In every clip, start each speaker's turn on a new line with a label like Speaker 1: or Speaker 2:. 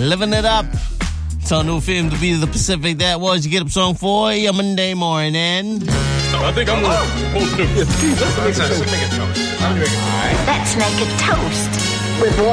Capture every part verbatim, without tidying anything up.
Speaker 1: Living it up. It's on new film to be the Pacific. That was your get up song for your Monday morning.
Speaker 2: I think I'm supposed to. Let's make a toast.
Speaker 3: Let's make a toast with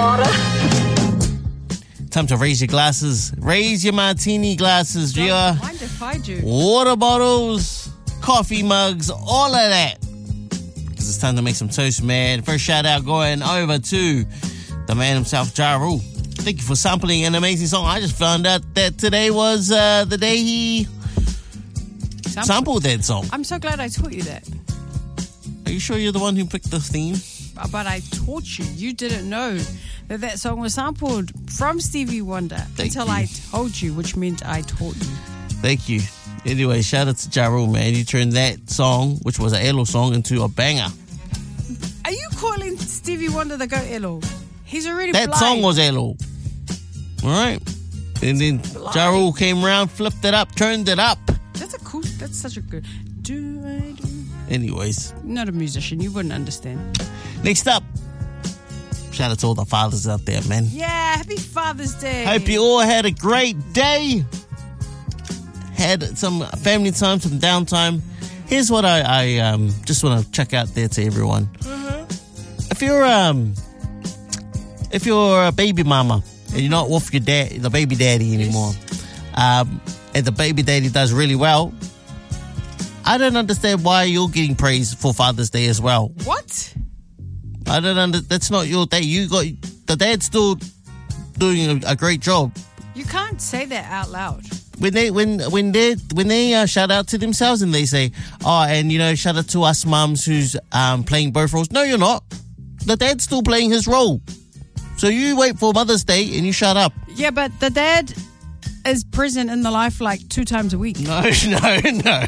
Speaker 3: water.
Speaker 1: Time to raise your glasses. Raise your martini glasses.
Speaker 4: Don't
Speaker 1: Your
Speaker 4: mind if I do.
Speaker 1: water bottles, coffee mugs, all of that. Because it's time to make some toast, man. First shout out going over to the man himself, Ja Rule. Thank you for sampling an amazing song. I just found out that today was uh, the day he
Speaker 4: Sample.
Speaker 1: sampled that song.
Speaker 4: I'm so glad I taught you that.
Speaker 1: Are you sure you're the one who picked the theme?
Speaker 4: But I taught you. You didn't know that that song was sampled from Stevie Wonder
Speaker 1: Thank
Speaker 4: until
Speaker 1: you.
Speaker 4: I told you, which meant I taught you.
Speaker 1: Thank you. Anyway, shout out to Ja Rule, man. He turned that song, which was an Elo song, into a banger.
Speaker 4: Are you calling Stevie Wonder the goat Elo? He's already
Speaker 1: That
Speaker 4: blind.
Speaker 1: song was Elo. All right. And then Ja Rule came around, flipped it up, turned it up.
Speaker 4: That's a cool. That's such a good. Do I do?
Speaker 1: Anyways,
Speaker 4: Not a musician. You wouldn't understand.
Speaker 1: next up, shout out to all the fathers out there, man.
Speaker 4: Yeah. Happy Father's Day.
Speaker 1: Hope you all had a great day. Had some family time, some downtime. Here's what I, I um, just want to check out there to everyone.
Speaker 4: Mm-hmm.
Speaker 1: If you're um, if you're a baby mama and you're not with your dad, the baby daddy anymore, um, and the baby daddy does really well, I don't understand why you're getting praised for Father's Day as well.
Speaker 4: What?
Speaker 1: I don't under. That's not your day. You got the dad's still doing a, a great job.
Speaker 4: You can't say that out loud.
Speaker 1: When they when when they when they uh, shout out to themselves and they say, oh, and you know, shout out to us mums who's um, playing both roles. No, you're not. The dad's still playing his role. So you wait for Mother's Day and you shut up.
Speaker 4: Yeah, but the dad is present in the life like two times a week.
Speaker 1: No, no, no.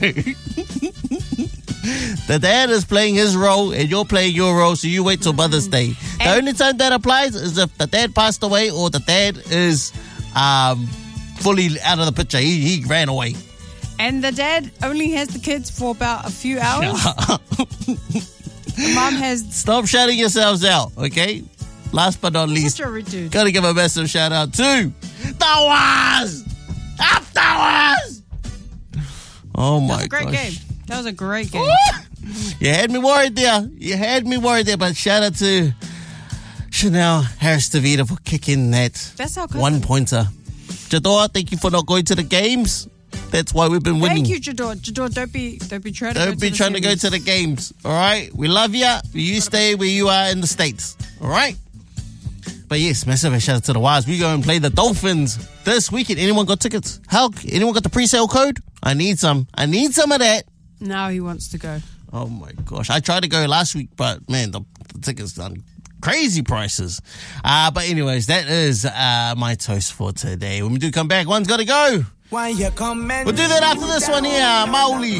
Speaker 1: The dad is playing his role and you're playing your role, so you wait till Mother's Day. The
Speaker 4: And-
Speaker 1: only time that applies is if the dad passed away or the dad is um, fully out of the picture. He, he ran away.
Speaker 4: And the dad only has the kids for about a few hours. The mom has
Speaker 1: Stop shouting yourselves out, okay? Last but not least,
Speaker 4: such a rude dude.
Speaker 1: gotta give a massive shout out to Towers! Up Towers! Oh
Speaker 4: That
Speaker 1: my
Speaker 4: was a great
Speaker 1: gosh.
Speaker 4: game. That was a great game.
Speaker 1: You had me worried there. You had me worried there, but shout out to Chanel Harris-Tavita for kicking that
Speaker 4: That's our cousin.
Speaker 1: one pointer. Jador, thank you for not going to the games. That's why we've been winning.
Speaker 4: Thank you, Jador. Jador, don't be, don't be trying to.
Speaker 1: Don't
Speaker 4: go
Speaker 1: be
Speaker 4: to
Speaker 1: trying
Speaker 4: the
Speaker 1: to go
Speaker 4: semis.
Speaker 1: to the games, all right? We love you. You stay where you are in the States, all right? But yes, massive shout out to the Wires. We go and play the Dolphins this weekend. Anyone got tickets? Hell, anyone got the pre-sale code? I need some. I need some of that.
Speaker 4: Now he wants to go.
Speaker 1: Oh my gosh. I tried to go last week, but man, the, the tickets done crazy prices. Uh, but anyways, that is uh, my toast for today. When we do come back, one's got to go.
Speaker 5: Why you come and
Speaker 1: We'll do that after this one here, Mauli.